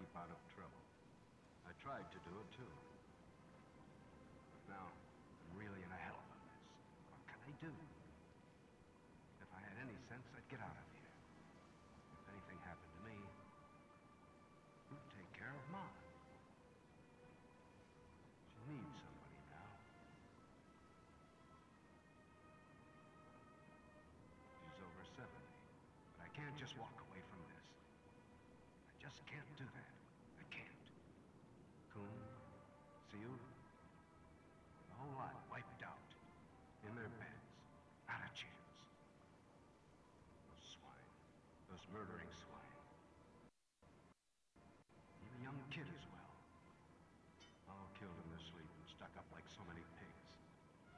keep out of trouble. I tried to do it, too. But now, I'm really in a hell of a mess. What can I do? If I had any sense, I'd get out of here. If anything happened to me, who'd take care of Ma? She needs somebody now. She's over 70. But I can't just walk away from this. I just can't do that. I can't. Coon, Seal, the whole lot wiped out. In their beds. Not a chance. Those swine. Those murdering swine. And a young kid as well. All killed in their sleep and stuck up like so many